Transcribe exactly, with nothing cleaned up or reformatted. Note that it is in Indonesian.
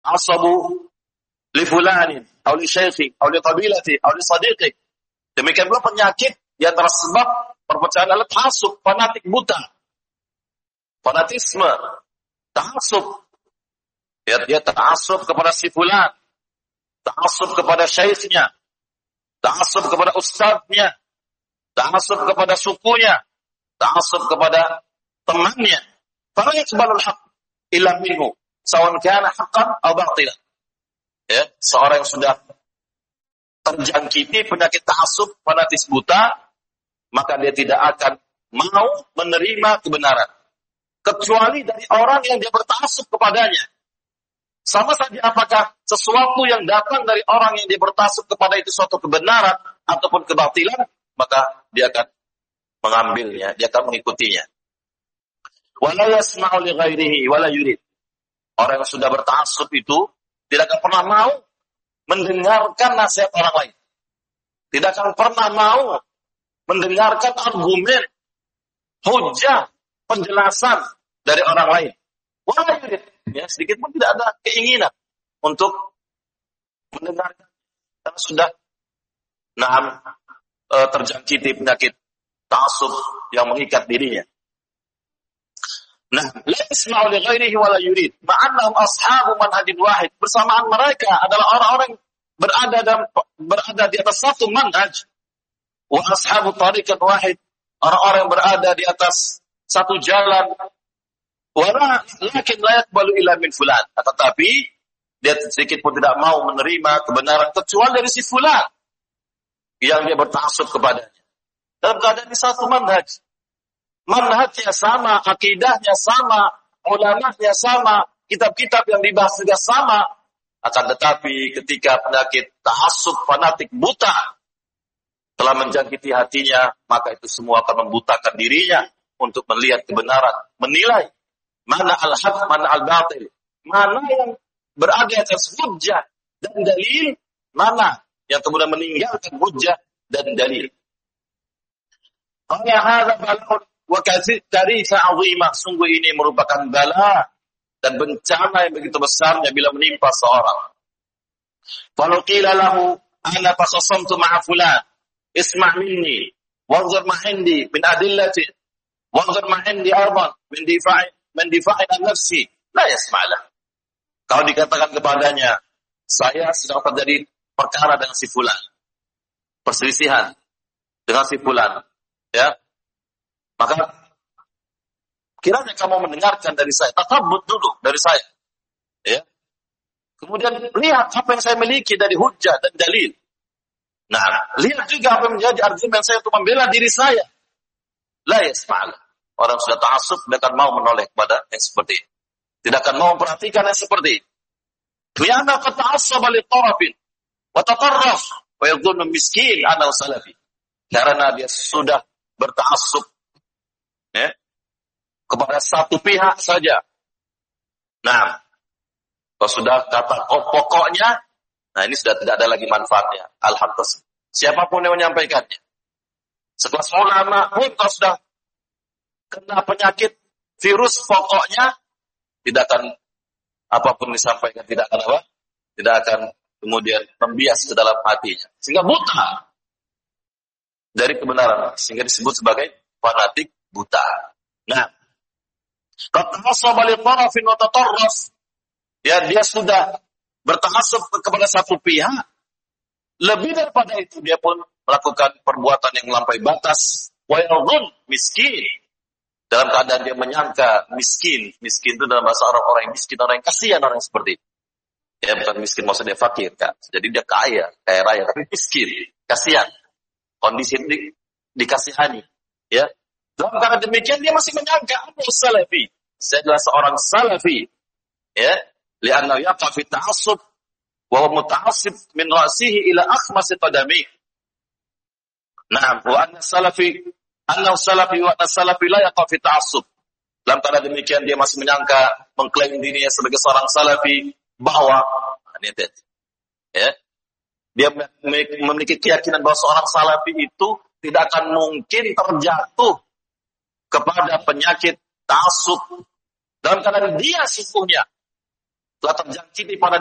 asabu li fulanin, atau li syaikhi, atau li qabilati, atau li sadiqi. Demikian pula penyakit di antara sebab perpecahan adalah ta'assub, fanatik buta. Fanatisme, ta'assub. Dia, dia ta'assub kepada si fulan, ta'assub kepada syekhnya, ta'assub kepada ustadznya, ta'assub kepada sukunya, ta'assub kepada temannya. Fala yaqbalul haqq illa minhu, sawan kana haqqan aw batilan. Ya, seorang yang sudah terjangkiti penyakit ta'assub, fanatis buta, maka dia tidak akan mau menerima kebenaran kecuali dari orang yang dia berta'assub kepadanya. Sama saja apakah sesuatu yang datang dari orang yang dia berta'assub kepada itu suatu kebenaran ataupun kebatilan, maka dia akan mengambilnya, dia akan mengikutinya. Wala yasma'u li ghairihi wala yurid. Orang yang sudah berta'assub itu tidak akan pernah mau mendengarkan nasihat orang lain. Tidak akan pernah mau mendengarkan argumen, hujah, penjelasan dari orang lain. Wala yurid. Ya, sedikit pun tidak ada keinginan untuk mendengarkan, karena sudah nah, e, terjangkiti penyakit ta'assub yang mengikat dirinya. Nah, la yasma'u li ghairihi wa la yurid, ma'annahum ashabu manhajin wahid. Bersamaan mereka adalah orang-orang berada dalam berada di atas satu manhaj. Wa ashabu tariqan wahid, orang-orang yang berada di atas satu jalan. Wala lakin la yaqbalu illa min fulan. Tetapi dia sedikit pun tidak mau menerima kebenaran kecuali dari si fulan yang dia berta'assub kepadanya. Dalam keadaan di satu manhaj. Manhajnya sama, akidahnya sama, ulamanya sama, kitab-kitab yang dibahas juga sama. Akan tetapi ketika penyakit ta'assub fanatik buta telah menjangkiti hatinya, maka itu semua akan membutakan dirinya untuk melihat kebenaran, menilai mana al-haq, mana al-batil, mana yang berada atas hujjah dan dalil, mana yang kemudian meninggalkan hujjah dan dalil. Qala hadza bala'un wa katsirisa 'azimah, sungguh ini merupakan bala dan bencana yang begitu besarnya bila menimpa seorang. Falau qila lahu ana fasasamtu ma'a fulan, isma' minni wanzur ma 'indi min adillati wanzur ma 'indi arban min difa'i mendifa'in an-nafsi, la yasma'lah. Kalau dikatakan kepadanya, saya sedang terjadi perkara dengan si fulan, perselisihan dengan si fulan, ya, maka kiranya kamu mendengarkan dari saya, tatabbut dulu dari saya, ya. Kemudian lihat apa yang saya miliki dari hujjah dan dalil. Nah, lihat juga apa yang menjadi argumen saya untuk membela diri saya. La yasma'lah. Orang sudah ta'assub tidak akan mau menoleh kepada yang seperti ini. Tidak akan mau memperhatikan yang seperti ini. Lianna qad ta'assaba li tarafin wa tatarraf wa yadhunnu miskin annahu salafi. Karena dia sudah berta'assub, ya, kepada satu pihak saja. Nah, kalau sudah kata oh pokoknya, nah ini sudah tidak ada lagi manfaatnya. Alhamdulillah. Siapapun yang menyampaikannya. Sekelas ulama pun kalau sudah kena penyakit virus, pokoknya tidak akan apapun disampaikan, tidak akan apa? Tidak akan kemudian membias ke dalam hatinya. Sehingga buta dari kebenaran, sehingga disebut sebagai fanatik buta. Nah, ya, dia sudah berta'assub kepada satu pihak. Lebih daripada itu, dia pun melakukan perbuatan yang melampaui batas. Wa yadhun miskin, dalam keadaan dia menyangka miskin. Miskin itu dalam bahasa Arab orang yang miskin, orang yang kasihan, orang yang seperti itu. Ya, bukan miskin maksudnya fakir, kan. Jadi dia kaya, kaya raya, tapi miskin, kasihan. Kondisi ini di, dikasihani. Ya. Dalam keadaan demikian dia masih menyangka aku salafi. Saya adalah seorang salafi. Ya. Li'anna yaqa fi ta'assub wa huwa muta'assib min ra'sihi ila akhmasi qadamihi. Nah, wa anna salafi Anna salafi wa salafi la yaqa fi ta'assub. Dalam keadaan demikian dia masih menyangka, mengklaim dirinya sebagai seorang salafi, bahwa ya, dia memiliki keyakinan bahwa seorang salafi itu tidak akan mungkin terjatuh kepada penyakit ta'assub. Dalam keadaan dia sesungguhnya telah terjangkiti pada